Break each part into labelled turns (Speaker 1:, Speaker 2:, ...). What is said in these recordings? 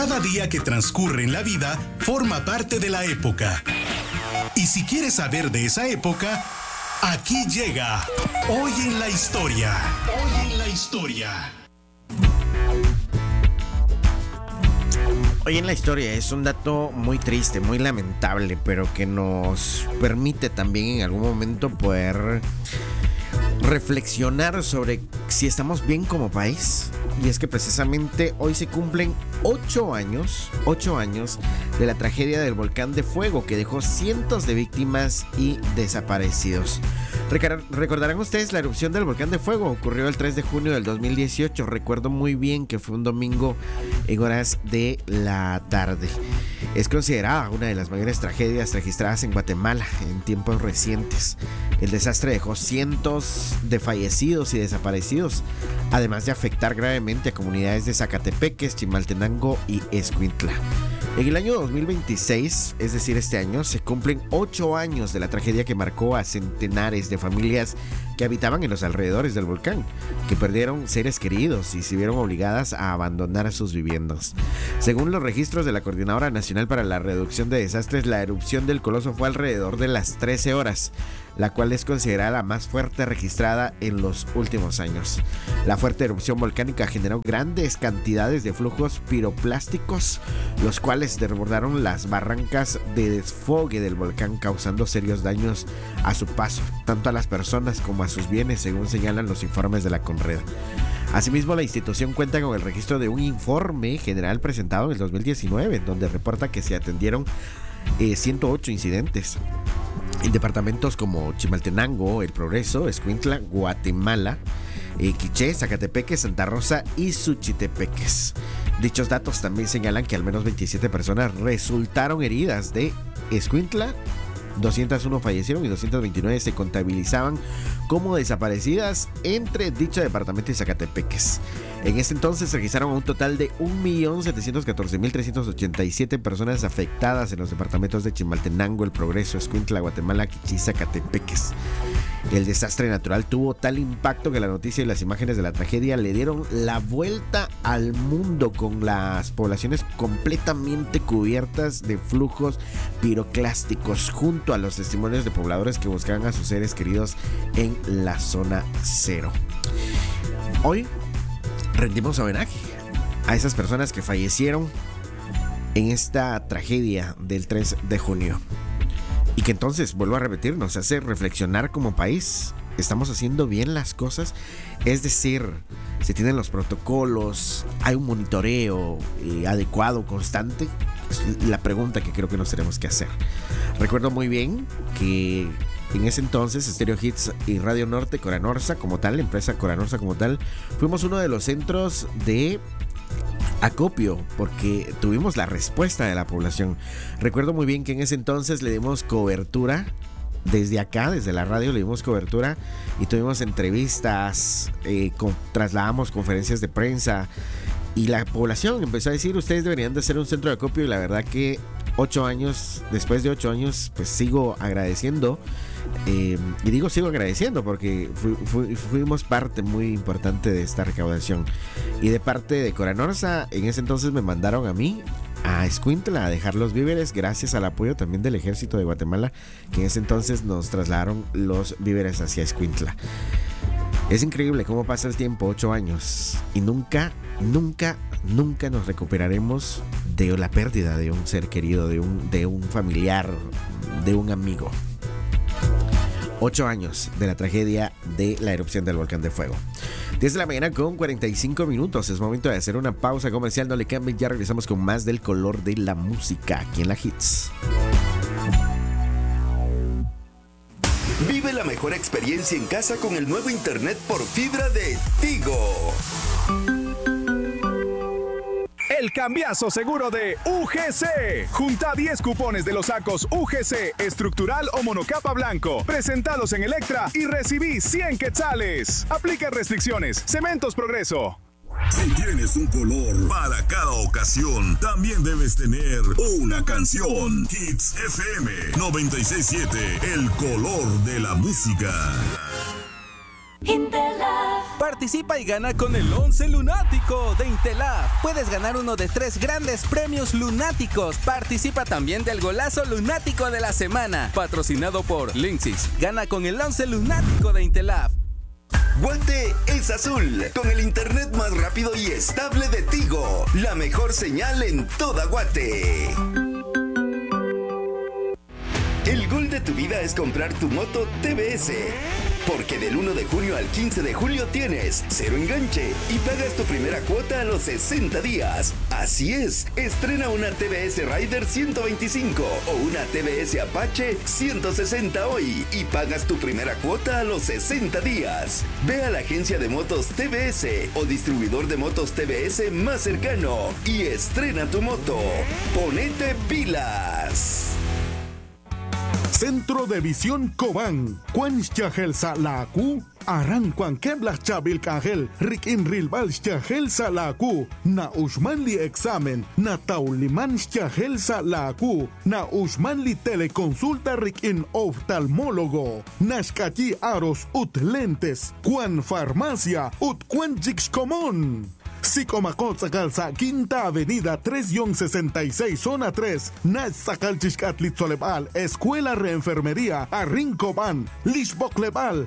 Speaker 1: Cada día que transcurre en la vida forma parte de la época. Y si quieres saber de esa época, aquí llega Hoy en la Historia. Hoy en la Historia.
Speaker 2: Hoy en la historia es un dato muy triste, muy lamentable, pero que nos permite también en algún momento poder reflexionar sobre si estamos bien como país. Y es que precisamente hoy se cumplen 8 años de la tragedia del volcán de fuego que dejó cientos de víctimas y desaparecidos. Recordarán ustedes la erupción del volcán de fuego, ocurrió el 3 de junio del 2018. Recuerdo muy bien que fue un domingo en horas de la tarde. Es considerada una de las mayores tragedias registradas en Guatemala en tiempos recientes. El desastre dejó cientos de fallecidos y desaparecidos, además de afectar gravemente a comunidades de Zacatepeques, Chimaltenango y Escuintla. En el año 2026, es decir, este año, se cumplen 8 años de la tragedia que marcó a centenares de familias que habitaban en los alrededores del volcán, que perdieron seres queridos y se vieron obligadas a abandonar sus viviendas. Según los registros de la Coordinadora Nacional para la Reducción de Desastres, la erupción del coloso fue alrededor de las 13 horas, la cual es considerada la más fuerte registrada en los últimos años. La fuerte erupción volcánica generó grandes cantidades de flujos piroplásticos, los cuales desbordaron las barrancas de desfogue del volcán, causando serios daños a su paso, tanto a las personas como a sus bienes, según señalan los informes de la Conred. Asimismo, la institución cuenta con el registro de un informe general presentado en el 2019, donde reporta que se atendieron 108 incidentes en departamentos como Chimaltenango, El Progreso, Escuintla, Guatemala, Quiché, Zacatepeques, Santa Rosa y Suchitepeques. Dichos datos también señalan que al menos 27 personas resultaron heridas de Escuintla, 201 fallecieron y 229 se contabilizaban como desaparecidas entre dicho departamento y Zacatepeques. En ese entonces se registraron un total de 1.714.387 personas afectadas en los departamentos de Chimaltenango, El Progreso, Escuintla, Guatemala, Quiché y Zacatepeques. El desastre natural tuvo tal impacto que la noticia y las imágenes de la tragedia le dieron la vuelta al mundo, con las poblaciones completamente cubiertas de flujos piroclásticos, junto a los testimonios de pobladores que buscaban a sus seres queridos en la zona cero. Hoy rendimos homenaje a esas personas que fallecieron en esta tragedia del 3 de junio. Y que entonces, vuelvo a repetir, nos hace reflexionar como país. ¿Estamos haciendo bien las cosas? Es decir, ¿se tienen los protocolos? ¿Hay un monitoreo adecuado, constante? Es la pregunta que creo que nos tenemos que hacer. Recuerdo muy bien que en ese entonces Stereo Hits y Radio Norte, Coranorsa como tal, la empresa Coranorsa como tal, fuimos uno de los centros de acopio, porque tuvimos la respuesta de la población. Recuerdo muy bien que en ese entonces le dimos cobertura desde acá, desde la radio le dimos cobertura y tuvimos entrevistas, trasladamos conferencias de prensa y la población empezó a decir: ustedes deberían de ser un centro de acopio. Y la verdad que 8 años, después de 8 años, pues sigo agradeciendo. Y digo sigo agradeciendo porque fuimos parte muy importante de esta recaudación. Y de parte de Coranorsa, en ese entonces me mandaron a mí a Escuintla a dejar los víveres, gracias al apoyo también del Ejército de Guatemala, que en ese entonces nos trasladaron los víveres hacia Escuintla. Es increíble cómo pasa el tiempo, 8 años, y nunca nos recuperaremos de la pérdida de un ser querido, de un familiar, de un amigo. 8 años de la tragedia de la erupción del volcán de fuego. 10 de la mañana con 45 minutos. Es momento de hacer una pausa comercial. No le cambien, ya regresamos con más del color de la música aquí en la Hits.
Speaker 3: Vive la mejor experiencia en casa con el nuevo internet por fibra de Tigo.
Speaker 4: El cambiazo seguro de UGC. Junta 10 cupones de los sacos UGC, estructural o monocapa blanco, presentados en Electra, y recibí 100 quetzales. Aplica restricciones. Cementos Progreso.
Speaker 5: Si tienes un color para cada ocasión, también debes tener una canción. Hits FM 96.7, el color de la música.
Speaker 6: Intela. Participa y gana con el 11 lunático de Intelab. Puedes ganar uno de 3 grandes premios lunáticos. Participa también del golazo lunático de la semana, patrocinado por Linksys. Gana con el 11 lunático de Intelab.
Speaker 3: Guate es azul, con el internet más rápido y estable de Tigo. La mejor señal en toda Guate. El gol de tu vida es comprar tu moto TBS. Porque del 1 de junio al 15 de julio tienes 0 enganche y pagas tu primera cuota a los 60 días. Así es, estrena una TBS Rider 125 o una TBS Apache 160 hoy y pagas tu primera cuota a los 60 días. Ve a la agencia de motos TBS o distribuidor de motos TBS más cercano y estrena tu moto. ¡Ponete pilas!
Speaker 7: Centro de Visión Cobán, Juan Chagel Salaku, Aran Juan Keblas Chabil Kagel, Rick in Rilbal Chagel Salaku, Na Ushmanli Examen, Na Tauliman Chagel Salaku, Na Ushmanli Teleconsulta Rick in Oftalmólogo, Nashkachi Aros Ut Lentes, Juan Farmacia, Ut Juan Común. Sicomacot Calza, Quinta Avenida 3-66, Zona 3, Nach Sacalchixcatlitzolebal, Escuela Reenfermería, Arrincobán, Lixboclebal,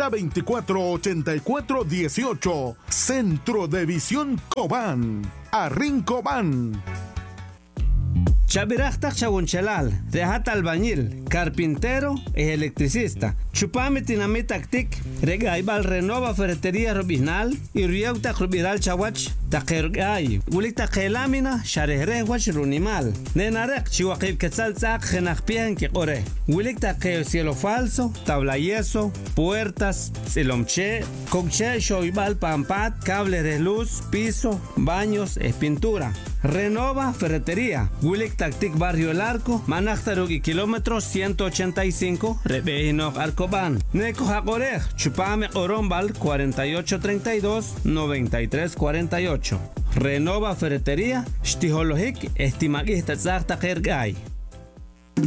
Speaker 7: 3024-8418, Centro de Visión Cobán, Arrincobán.
Speaker 8: Chabirachtak Chabunchelal, Rehata Albañil, Carpintero y Electricista. Chupame Tinamitaktik, Regaibal Renova Ferretería Robinal y Riauta Rubiral Chawach, Takergay, Ulita Kelamina, Sharehwach Runimal, Nenarek Chihuahib Quetzal Zak, Genakpian Kikore, Ulita que Cielo Falso, Tabla Yeso, Puertas, Silomche, Coche, Shoibal Pampat, Cable de luz, Piso, Baños, Pintura. Renova Ferretería, Wilik Tactic Barrio El Arco, Manachtarugi kilómetro 185, Rebejino Arcoban, Neko Hakorej, Chupame Orombal 4832-9348. Renova Ferretería, Shtihologic, Estimagista Tzarta Kergay.